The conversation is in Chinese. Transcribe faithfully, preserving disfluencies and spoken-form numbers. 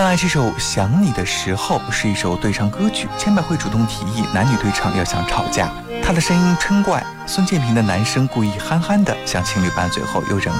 当然这首想你的时候是一首对唱歌曲，千百惠主动提议男女对唱要想吵架，他的声音嗔怪，孙建平的男声故意憨憨的向情侣拌嘴后又忍